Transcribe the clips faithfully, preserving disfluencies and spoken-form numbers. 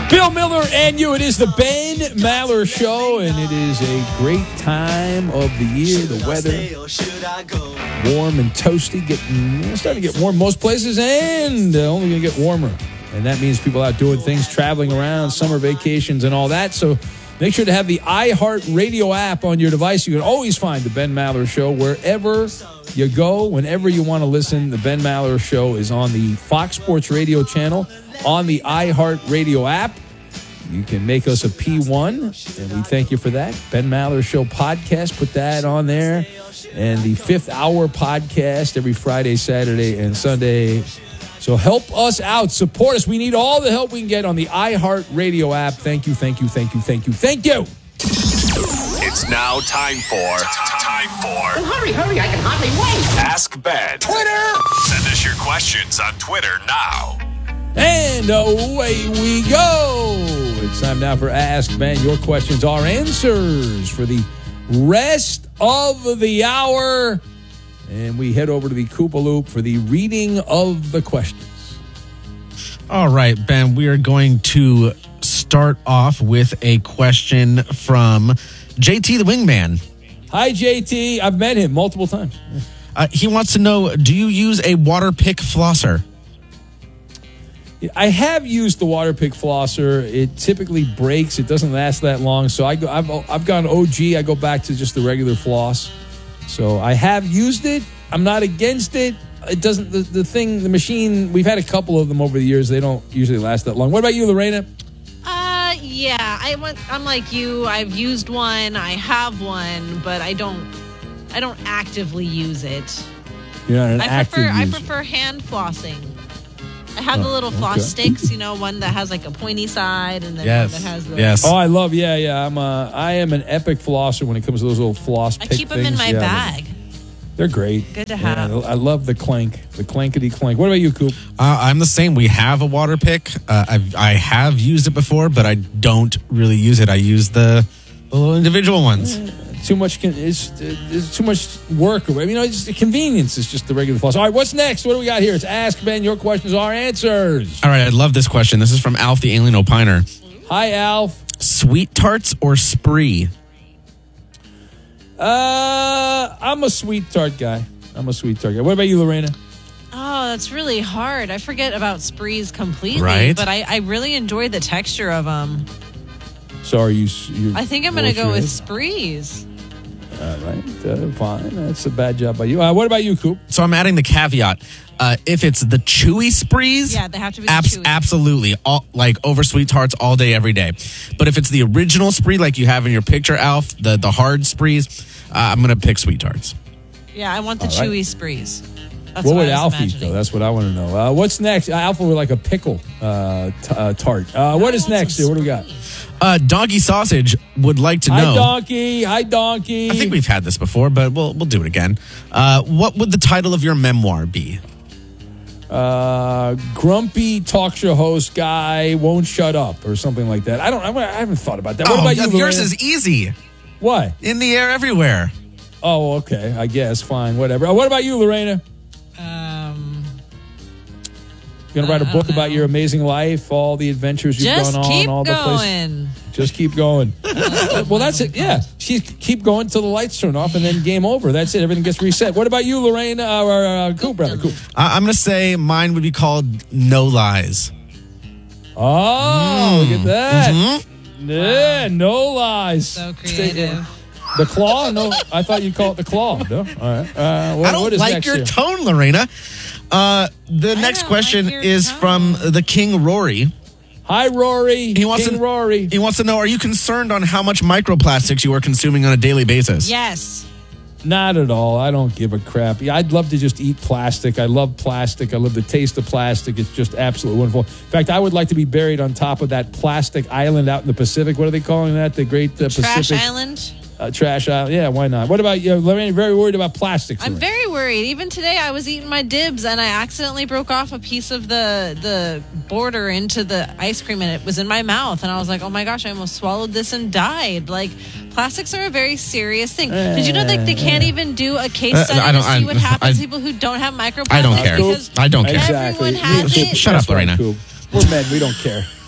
Bill Miller and you. It is the Ben Maller Show, and it is a great time of the year. The weather, warm and toasty. Getting it's starting to get warm most places, and uh, only going to get warmer. And that means people out doing things, traveling around, summer vacations, and all that. So make sure to have the iHeartRadio app on your device. You can always find the Ben Maller Show wherever you go, whenever you want to listen. The Ben Maller Show is on the Fox Sports Radio channel, on the iHeartRadio app. You can make us a P one, and we thank you for that. Ben Maller Show podcast, put that on there. And the Fifth Hour podcast every Friday, Saturday, and Sunday. So help us out. Support us. We need all the help we can get on the iHeartRadio app. Thank you, thank you, thank you, thank you, thank you. It's now time for... Time for... Well, hurry, hurry, I can hardly wait. Ask Ben. Twitter! Send us your questions on Twitter now. And away we go. It's time now for Ask Ben. Your questions are answers for the rest of the hour. And we head over to the Koopa Loop for the reading of the questions. All right, Ben, we are going to start off with a question from J T the Wingman. Hi, J T. I've met him multiple times. Uh, he wants to know, do you use a water pick flosser? I have used the water pick flosser. It typically breaks. It doesn't last that long. So I go, I've, I've gone O G. I go back to just the regular floss. So I have used it. I'm not against it. It doesn't, the, the thing, the machine, we've had a couple of them over the years. They don't usually last that long. What about you, Lorena? Uh, yeah. I went, I'm like you. I've used one. I have one, but I don't, I don't actively use it. You're not an I active prefer, I user. prefer hand flossing. I have Oh, the little floss okay. sticks, you know, one that has like a pointy side and then Yes. one that has the... Yes. Oh, I love, yeah, yeah. I'm a, I am an epic flosser when it comes to those little floss I pick keep them in things. my Yeah, bag. They're great. Good to Yeah, have. I love the clank, the clankety clank. What about you, Coop? Uh, I'm the same. We have a water pick. Uh, I've, I have used it before, but I don't really use it. I use the, the little individual ones. Too much, con- it's, it's too much work. I mean, you know, it's the convenience is just the regular floss. All right, what's next? What do we got here? It's Ask Ben. Your questions are answers. All right, I love this question. This is from Alf the Alien Opiner. Hi, Alf. Sweet tarts or spree? Uh, I'm a sweet tart guy. I'm a sweet tart guy. What about you, Lorena? Oh, that's really hard. I forget about sprees completely, Right. but I, I really enjoy the texture of them. Sorry, you. you I think I'm going to go bullshit. with sprees. All right, uh, fine. That's a bad job by you. Uh, what about you, Coop? So I'm adding the caveat. Uh, if it's the chewy sprees, Yeah, they have to be the abs- chewy. absolutely, all, like over sweet tarts all day, every day. But if it's the original spree, like you have in your picture, Alf, the the hard sprees, uh, I'm gonna pick sweet tarts. Yeah, I want the All right. chewy sprees. That's what what, would I was Alf eat, imagining. though? That's what I want to know. Uh, what's next? Uh, Alpha would like a pickle uh, t- uh, tart. Uh, what I is want next some here? What do we got? sprees. Uh, Doggy Sausage would like to Hi, know. Donkey. Hi, Donkey. I think we've had this before, but we'll we'll do it again. Uh, what would the title of your memoir be? Uh, grumpy talk show host guy won't shut up or something like that. I don't. I haven't thought about that. What oh, about you, yours Lorena? is easy. What? In the air, everywhere. Oh, okay. I guess. Fine. Whatever. Uh, what about you, Lorena? Um, You gonna write a I book don't about know. your amazing life, all the adventures you've just gone on, keep all the places. going. Just keep going. Well, that's it. Yeah, she keep going till the lights turn off, and then game over. That's it. Everything gets reset. What about you, Lorraine? Uh, or uh, Coop, brother? Coop. I- I'm gonna say mine would be called No Lies. Oh, look at that. Mm-hmm. Yeah, no lies. So creative. The claw? No, I thought you'd call it the claw. No, all right. Uh, what, I don't what is like next your here? tone, Lorena. Uh, the I next don't question like your is tone. from the King Rory. Hi, Rory. He wants King to Rory. He wants to know: are you concerned on how much microplastics you are consuming on a daily basis? Yes. Not at all. I don't give a crap. Yeah, I'd love to just eat plastic. I love plastic. I love the taste of plastic. It's just absolutely wonderful. In fact, I would like to be buried on top of that plastic island out in the Pacific. What are they calling that? The Great uh, Trash Pacific Island. uh, Trash Island. Yeah, why not? What about you? Lorraine, very worried about plastics. I'm Lorraine. very worried. Even today, I was eating my dibs and I accidentally broke off a piece of the the border into the ice cream and it was in my mouth. And I was like, oh my gosh, I almost swallowed this and died. Like, plastics are a very serious thing. Did you know that they can't even do a case Uh, study I don't- to see I- what happens to I- people who don't have microplastics? I don't care. Because I don't care. Everyone has You- it. Shut up, That's right, Lorena. Coop. We're men. We don't care.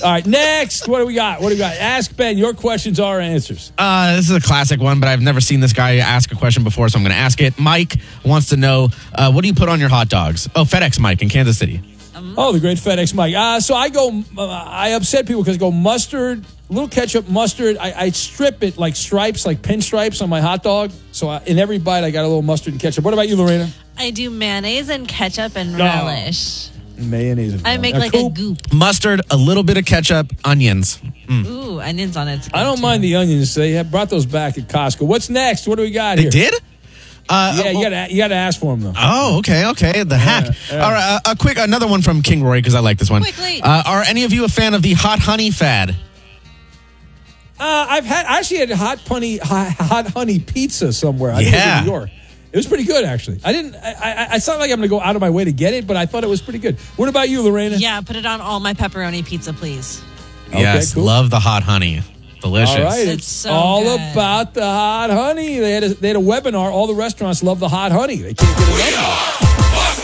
All right, next. What do we got? What do we got? Ask Ben. Your questions are answers. Uh, this is a classic one, but I've never seen this guy ask a question before, so I'm going to ask it. Mike wants to know, uh, what do you put on your hot dogs? Oh, FedEx Mike in Kansas City. Oh, the great FedEx Mike. Uh, so I go, uh, I upset people because I go mustard, a little ketchup, mustard. I, I strip it like stripes, like pinstripes on my hot dog. So I, in every bite, I got a little mustard and ketchup. What about you, Lorena? I do mayonnaise and ketchup and relish. Oh, mayonnaise. I make now, like cool. a goop. Mustard, a little bit of ketchup, onions. Mm. Ooh, onions on it. I don't too. mind the onions. They have brought those back at Costco. What's next? What do we got They here? did? Uh, yeah, you gotta you gotta ask for them though. Oh, okay, okay. The hack. yeah. All right, uh, a quick another one from King Rory because I like this one. Quickly. Uh, are any of you a fan of the hot honey fad? Uh, I've had I actually had hot honey hot, hot honey pizza somewhere. I think it was Yeah. in New York. It was pretty good actually. I didn't. I, I, it's not like I'm going to go out of my way to get it, but I thought it was pretty good. What about you, Lorena? Yeah, put it on all my pepperoni pizza, please. Okay, Yes, cool. love the hot honey. Delicious. All right, It's it's so all good. about the hot honey. They had a, they had a webinar. All the restaurants love the hot honey. They can't get enough of it.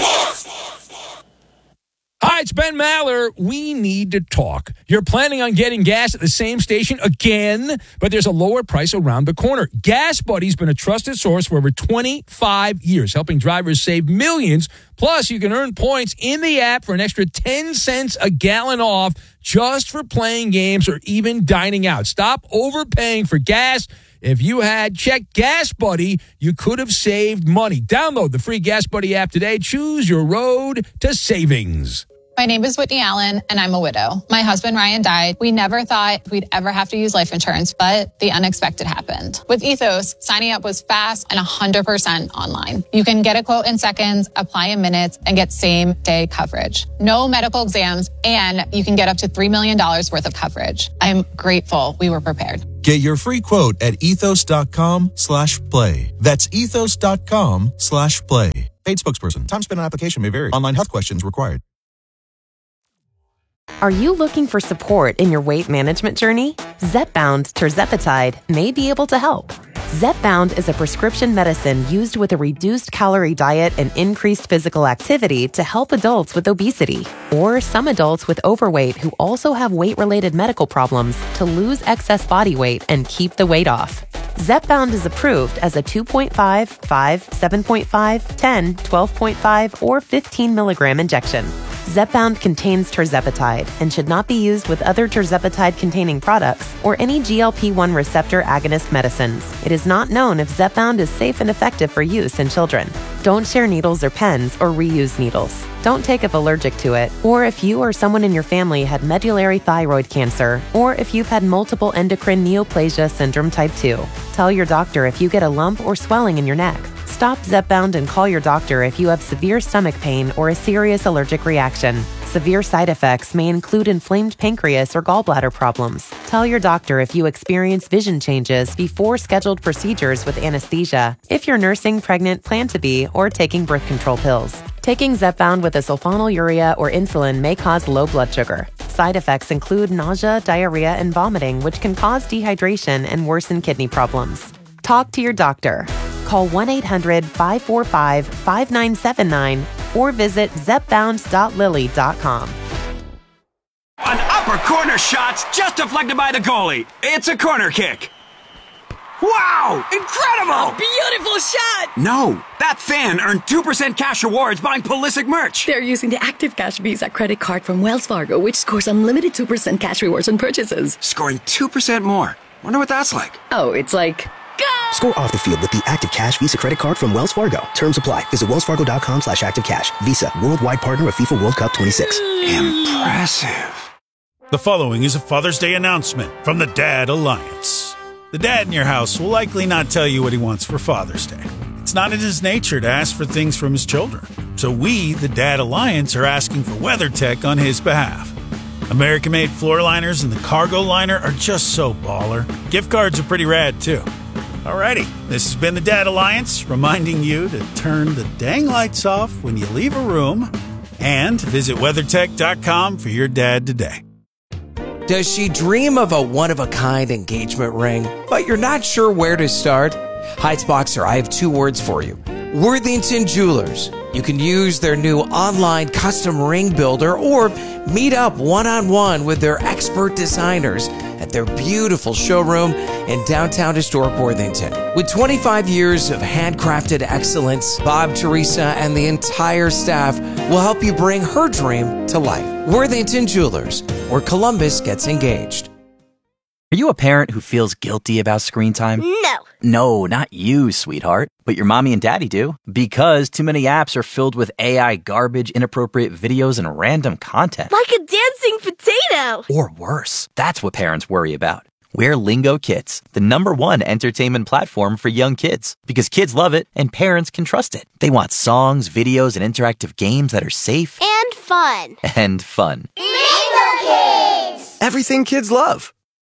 Hi, it's Ben Maller. We need to talk. You're planning on getting gas at the same station again, but there's a lower price around the corner. Gas Buddy's been a trusted source for over twenty-five years, helping drivers save millions. Plus, you can earn points in the app for an extra ten cents a gallon off just for playing games or even dining out. Stop overpaying for gas. If you had checked Gas Buddy, you could have saved money. Download the free Gas Buddy app today. Choose your road to savings. My name is Whitney Allen, and I'm a widow. My husband, Ryan, died. We never thought we'd ever have to use life insurance, but the unexpected happened. With Ethos, signing up was fast and one hundred percent online. You can get a quote in seconds, apply in minutes, and get same-day coverage. No medical exams, and you can get up to three million dollars worth of coverage. I'm grateful we were prepared. Get your free quote at ethos.com slash play. That's ethos.com slash play. Paid spokesperson. Time spent on application may vary. Online health questions required. Are you looking for support in your weight management journey? Zepbound tirzepatide may be able to help. Zepbound is a prescription medicine used with a reduced calorie diet and increased physical activity to help adults with obesity or some adults with overweight who also have weight-related medical problems to lose excess body weight and keep the weight off. Zepbound is approved as a two point five, five, seven point five, ten, twelve point five, or fifteen milligram injection. Zepbound contains tirzepatide and should not be used with other tirzepatide-containing products or any G L P one receptor agonist medicines. It is not known if Zepbound is safe and effective for use in children. Don't share needles or pens or reuse needles. Don't take if allergic to it, or if you or someone in your family had medullary thyroid cancer, or if you've had multiple endocrine neoplasia syndrome type two. Tell your doctor if you get a lump or swelling in your neck. Stop Zepbound and call your doctor if you have severe stomach pain or a serious allergic reaction. Severe side effects may include inflamed pancreas or gallbladder problems. Tell your doctor if you experience vision changes before scheduled procedures with anesthesia, if you're nursing, pregnant, plan to be, or taking birth control pills. Taking Zepbound with a sulfonylurea or insulin may cause low blood sugar. Side effects include nausea, diarrhea, and vomiting, which can cause dehydration and worsen kidney problems. Talk to your doctor. Call one eight hundred, five four five, five nine seven nine or visit zepbound dot lilly dot com. An upper corner shot's just deflected by the goalie. It's a corner kick. Wow! Incredible! Beautiful shot! No, that fan earned two percent cash rewards buying Pulisic merch. They're using the Active Cash Visa credit card from Wells Fargo, which scores unlimited two percent cash rewards on purchases. Scoring two percent more. Wonder what that's like. Oh, it's like... Go! Score off the field with the Active Cash Visa credit card from Wells Fargo. Terms apply. Visit wellsfargo.com slash active cash. Visa, worldwide partner of FIFA World Cup twenty-six. Impressive. The following is a Father's Day announcement from the Dad Alliance. The dad in your house will likely not tell you what he wants for Father's Day. It's not in his nature to ask for things from his children. So we, the Dad Alliance, are asking for WeatherTech on his behalf. American-made floor liners and the cargo liner are just so baller. Gift cards are pretty rad, too. Alrighty, this has been the Dad Alliance, reminding you to turn the dang lights off when you leave a room and visit weathertech dot com for your dad today. Does she dream of a one-of-a-kind engagement ring, but you're not sure where to start? Heights Boxer, I have two words for you. Worthington Jewelers. You can use their new online custom ring builder or meet up one-on-one with their expert designers at their beautiful showroom in downtown historic Worthington. With twenty-five years of handcrafted excellence, Bob, Teresa, and the entire staff will help you bring her dream to life. Worthington Jewelers, where Columbus gets engaged. Are you a parent who feels guilty about screen time? No. No, not you, sweetheart. But your mommy and daddy do. Because too many apps are filled with A I garbage, inappropriate videos, and random content. Like a dancing potato. Or worse. That's what parents worry about. We're Lingo Kids, the number one entertainment platform for young kids. Because kids love it and parents can trust it. They want songs, videos, and interactive games that are safe. And fun. And fun. Lingo Kids! Everything kids love.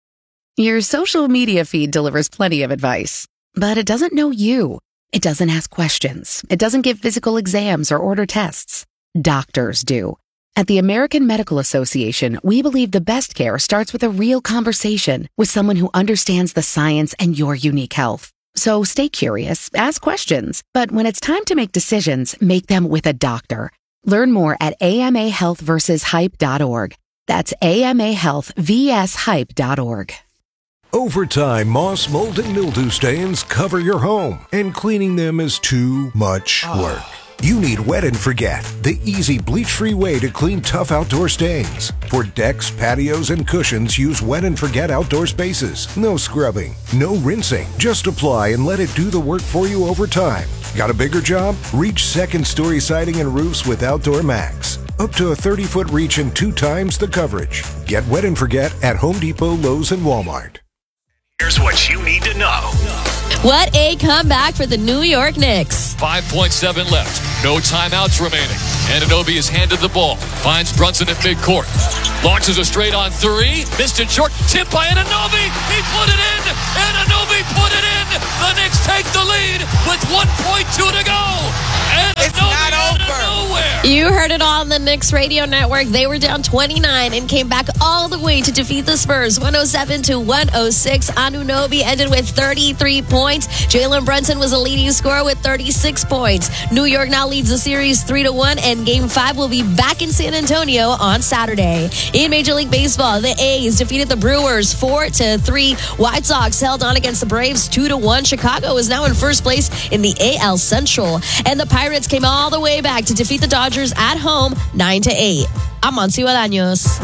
Your social media feed delivers plenty of advice, but it doesn't know you. It doesn't ask questions. It doesn't give physical exams or order tests. Doctors do. At the American Medical Association, we believe the best care starts with a real conversation with someone who understands the science and your unique health. So stay curious, ask questions, but when it's time to make decisions, make them with a doctor. Learn more at A M A health versus hype dot org. That's A M A health versus hype dot org. Over time, moss, mold, and mildew stains cover your home, and cleaning them is too much work. You need Wet and Forget, the easy bleach-free way to clean tough outdoor stains. For decks, patios, and cushions, use Wet and Forget outdoor spaces. No scrubbing, no rinsing. Just apply and let it do the work for you over time. Got a bigger job? Reach second-story siding and roofs with Outdoor Max. Up to a thirty-foot reach and two times the coverage. Get Wet and Forget at Home Depot, Lowe's, and Walmart. Here's what you need to know. What a comeback for the New York Knicks. five point seven left. No timeouts remaining. Anunoby is handed the ball. Finds Brunson at midcourt. Launches a straight on three. Missed it short. Tip by Anunoby. He put it in. Anunoby put it in. The Knicks take the lead with one point two to go. Anunoby it's not over. Nowhere. You heard it all on the Knicks radio network. They were down twenty-nine and came back all the way to defeat the Spurs. one oh seven to one oh six. Anunoby ended with thirty-three points. Jalen Brunson was a leading scorer with thirty-six points. New York now leads the series three to one, and Game five will be back in San Antonio on Saturday. In Major League Baseball, the A's defeated the Brewers four to three. White Sox held on against the Braves two to one. Chicago is now in first place in the A L Central. And the Pirates came all the way back to defeat the Dodgers at home nine to eight. I'm Monty Bolaños.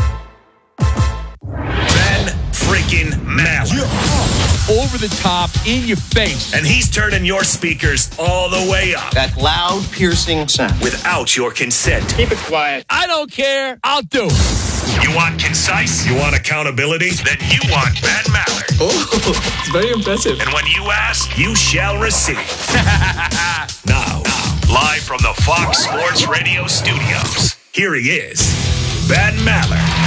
Ben freaking Maller. Over the top, in your face. And he's turning your speakers all the way up. That loud, piercing sound. Without your consent. Keep it quiet. I don't care. I'll do it. You want concise? You want accountability? Then you want Ben Maller. Oh, it's very impressive. And when you ask, you shall receive. now, live from the Fox Sports Radio studios, here he is, Ben Maller.